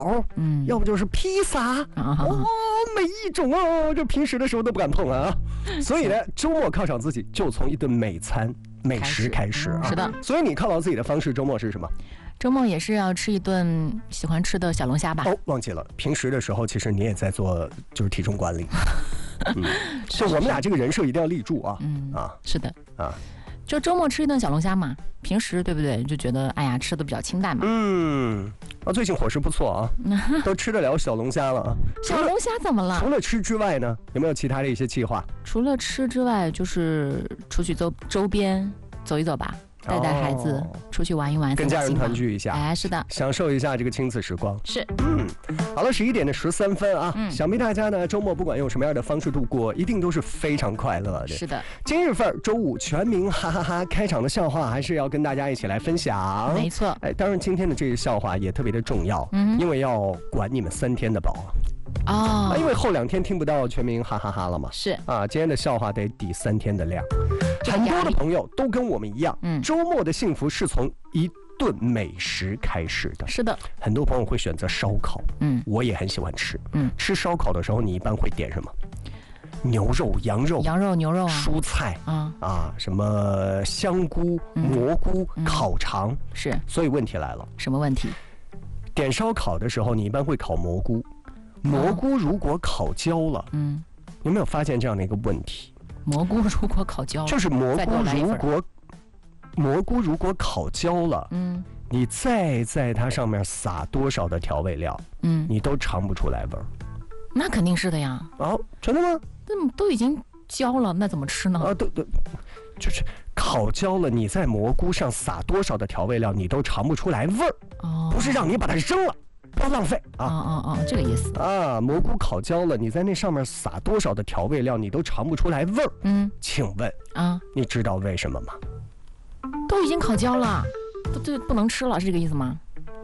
要不就是披萨，每一种啊，这平时的时候都不敢碰啊。所以呢，周末犒赏自己就从一顿美食开始啊。 是的。 所以你犒劳自己的方式，周末是什么？ 周末也是要吃一顿喜欢吃的小龙虾吧？ 忘记了，平时的时候其实你也在做就是体重管理。就我们俩这个人设一定要立住啊。 是的啊。就周末吃一顿小龙虾嘛，平时对不对？就觉得哎呀，吃的比较清淡嘛。 最近伙食不错啊，都吃得了小龙虾了啊。 小龙虾怎么了？ 除了吃之外呢，有没有其他的一些计划？ 除了吃之外，就是出去周边走一走吧。带孩子出去玩一玩， 跟家人团聚一下。 是的， 享受一下这个亲子时光。 是， 好了，11:13啊。想必大家呢周末不管用什么样的方式度过，一定都是非常快乐的。 是的， 今日份周五全民哈哈哈开场的笑话，还是要跟大家一起来分享。 没错， 当然今天的这个笑话也特别的重要，因为要管你们3天的饱。因为后2天听不到全民哈哈哈了嘛。 是啊，今天的笑话得抵3天的量。很多的朋友都跟我们一样，周末的幸福是从一顿美食开始的。 是的，很多朋友会选择烧烤，我也很喜欢吃。吃烧烤的时候，你一般会点什么？牛肉、羊肉、 牛肉啊， 蔬菜什么香菇、蘑菇、烤肠。 是， 所以问题来了， 什么问题？ 点烧烤的时候，你一般会烤蘑菇。蘑菇如果烤焦了，有没有发现这样的一个问题？ 蘑菇如果烤焦了， 就是蘑菇如果烤焦了，你再在它上面撒多少的调味料，你都尝不出来味儿。 那肯定是的呀。 真的吗？ 都已经焦了，那怎么吃呢？ 对，就是烤焦了，你在蘑菇上撒多少的调味料，你都尝不出来味儿。不是让你把它扔了。不要浪费这个意思蘑菇烤焦了，你在那上面撒多少的调味料，你都尝不出来味儿。请问你知道为什么吗？ 都已经烤焦了，不能吃了，是这个意思吗？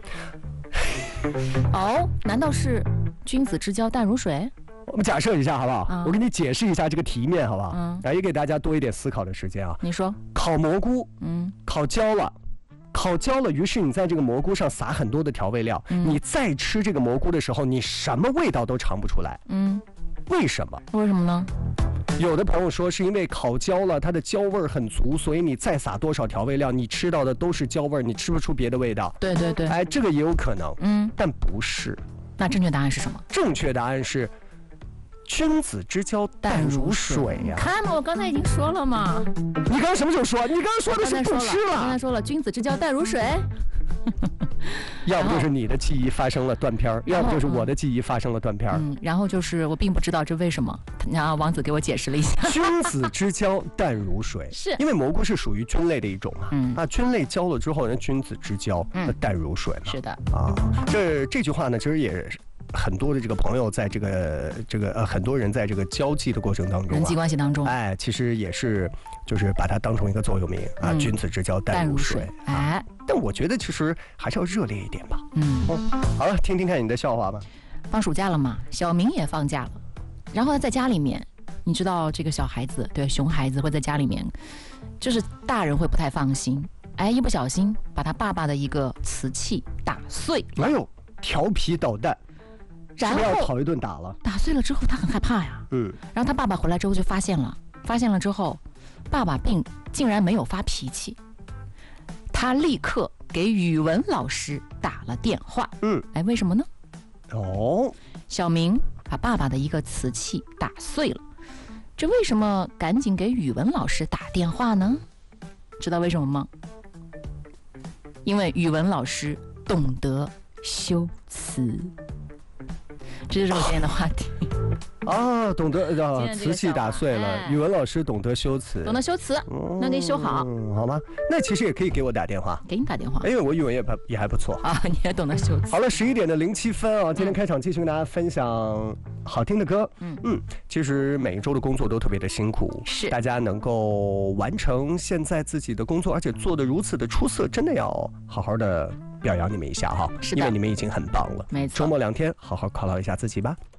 难道是君子之交淡如水？ 我们假设一下好不好？我给你解释一下这个题面好不好？也给大家多一点思考的时间啊。 你说， 烤蘑菇，烤焦了，于是你在这个蘑菇上撒很多的调味料，你再吃这个蘑菇的时候，你什么味道都尝不出来。为什么？ 为什么呢？ 有的朋友说是因为烤焦了，它的焦味很足，所以你再撒多少调味料，你吃到的都是焦味，你吃不出别的味道。 对， 这个也有可能。但不是。 那正确答案是什么？ 正确答案是君子之交淡如水呀！ 看嘛，我刚才已经说了嘛。 你刚刚什么时候说？你刚刚说的是不吃了。 刚才说了，君子之交淡如水。 要不就是你的记忆发生了断片，要不就是我的记忆发生了断片。 然后就是我并不知道这为什么，然后王子给我解释了一下。 君子之交淡如水， 是因为蘑菇是属于菌类的一种嘛。菌类焦了之后，君子之交淡如水嘛。 是的这句话呢，其实也是。很多的这个朋友在这个很多人在这个交际的过程当中， 人际关系当中， 其实也是就是把它当成一个座右铭君子之交淡如水。但我觉得其实还是要热烈一点吧。好了，听听看你的笑话吧。 放暑假了嘛，小明也放假了，然后在家里面，你知道这个小孩子，对，熊孩子会在家里面，就是大人会不太放心，一不小心把他爸爸的一个瓷器打碎。 调皮捣蛋。 然后是不是要讨一顿打了？ 打碎了之后，他很害怕呀。然后他爸爸回来之后就发现了之后，爸爸竟然没有发脾气，他立刻给语文老师打了电话。为什么呢？小明把爸爸的一个瓷器打碎了，这为什么赶紧给语文老师打电话呢？知道为什么吗？因为语文老师懂得修辞。这就是我今天的话题懂得瓷器打碎了，语文老师懂得修辞， 能给修好， 好吗？那其实也可以给我打电话， 给你打电话， 因为我语文也还不错你也懂得修辞。 好了，11:07今天开场继续跟大家分享好听的歌。其实每一周的工作都特别的辛苦， 是大家能够完成现在自己的工作，而且做得如此的出色，真的要好好的表扬你们一下哈，因为你们已经很棒了。 没错， 周末2天好好犒劳一下自己吧。